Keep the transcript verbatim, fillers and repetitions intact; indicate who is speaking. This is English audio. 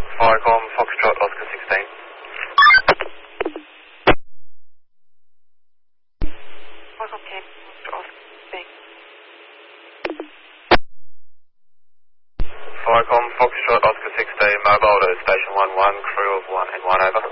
Speaker 1: Viacom, Foxtrot, Oscar sixteen.
Speaker 2: Viacom ten, Foxtrot, Oscar sixteen.
Speaker 1: Viacom, Foxtrot, Oscar sixteen, mobile to station one one, crew of one and one over.